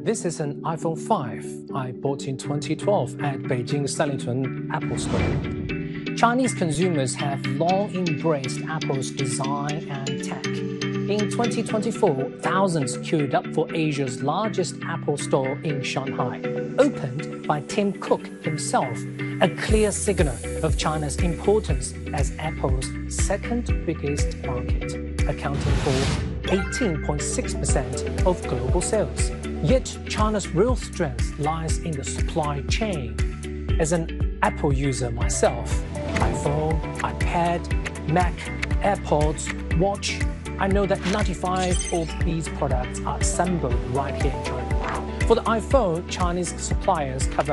This is an iPhone 5 I bought in 2012 at Beijing Sanlitun Apple Store. Chinese consumers have long embraced Apple's design and tech. In 2024, thousands queued up for Asia's largest Apple store in Shanghai, opened by Tim Cook himself, a clear signal of China's importance as Apple's second biggest market, accounting for 18.6% of global sales. Yet China's real strength lies in the supply chain. As an Apple user myself, iPhone, iPad, Mac, AirPods, watch, I know that 95 of these products are assembled right here in China. For the iPhone, Chinese suppliers cover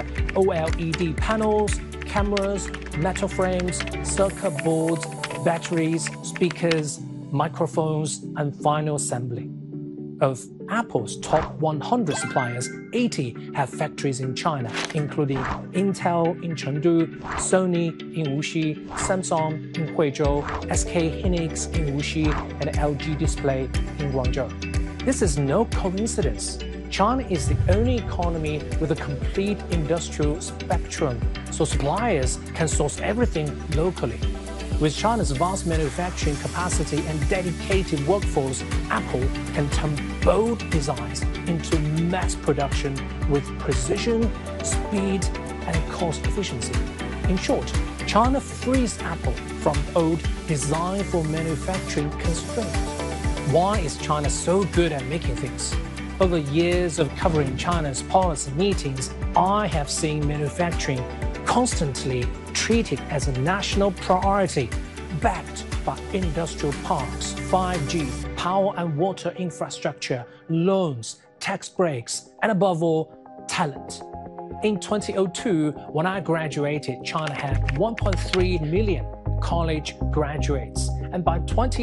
OLED panels, cameras, metal frames, circuit boards, batteries, speakers, microphones, and final assembly. Of Apple's top 100 suppliers, 80 have factories in China, including Intel in Chengdu, Sony in Wuxi, Samsung in Huizhou, SK Hynix in Wuxi, and LG Display in Guangzhou. This is no coincidence. China is the only economy with a complete industrial spectrum, so suppliers can source everything locally. With China's vast manufacturing capacity and dedicated workforce, Apple can turn bold designs into mass production with precision, speed, and cost efficiency. In short, China frees Apple from old design for manufacturing constraints. Why is China so good at making things? Over years of covering China's policy meetings, I have seen manufacturing constantly treated as a national priority, backed by industrial parks, 5G, power and water infrastructure, loans, tax breaks, and above all, talent. In 2002, when I graduated, China had 1.3 million college graduates, and by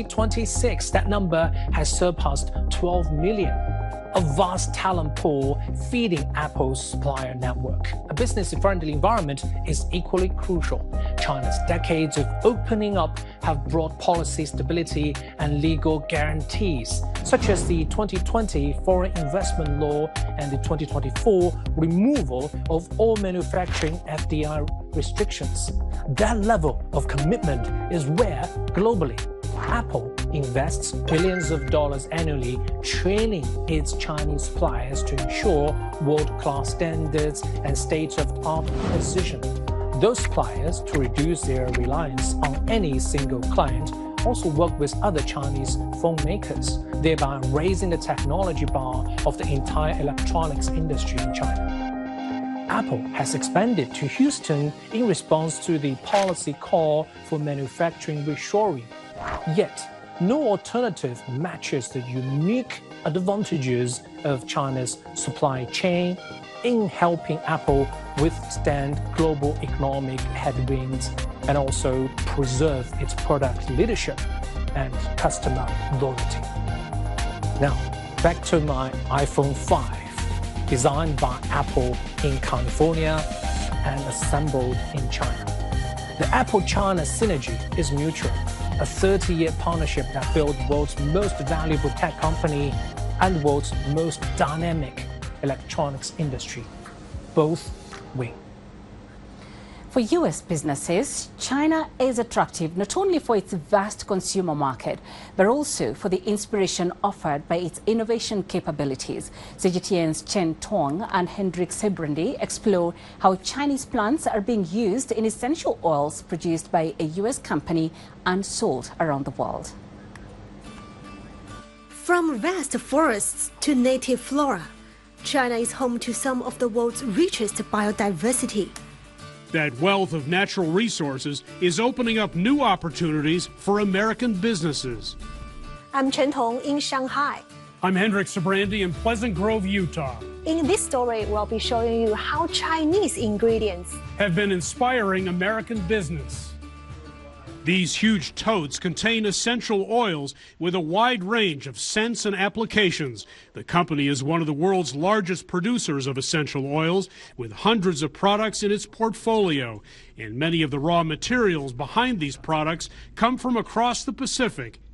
2026, that number has surpassed 12 million. A vast talent pool feeding Apple's supplier network. A business-friendly environment is equally crucial. China's decades of opening up have brought policy stability and legal guarantees, such as the 2020 Foreign Investment Law and the 2024 removal of all manufacturing FDI restrictions. That level of commitment is rare globally. Apple invests billions of dollars annually training its Chinese suppliers to ensure world-class standards and state-of-the-art precision. Those suppliers, to reduce their reliance on any single client, also work with other Chinese phone makers, thereby raising the technology bar of the entire electronics industry in China. Apple has expanded to Houston in response to the policy call for manufacturing reshoring. Yet, no alternative matches the unique advantages of China's supply chain in helping Apple withstand global economic headwinds and also preserve its product leadership and customer loyalty. Now, back to my iPhone 5, designed by Apple in California and assembled in China. The Apple-China synergy is mutual. A 30-year partnership that built the world's most valuable tech company and the world's most dynamic electronics industry. Both win. For U.S. businesses, China is attractive not only for its vast consumer market, but also for the inspiration offered by its innovation capabilities. CGTN's Chen Tong and Hendrik Siebrandi explore how Chinese plants are being used in essential oils produced by a U.S. company and sold around the world. From vast forests to native flora, China is home to some of the world's richest biodiversity. That wealth of natural resources is opening up new opportunities for American businesses. I'm Chen Tong in Shanghai. I'm Hendrik Siebrandi in Pleasant Grove, Utah. In this story, we'll be showing you how Chinese ingredients have been inspiring American business. These huge totes contain essential oils with a wide range of scents and applications. The company is one of the world's largest producers of essential oils, with hundreds of products in its portfolio. And many of the raw materials behind these products come from across the Pacific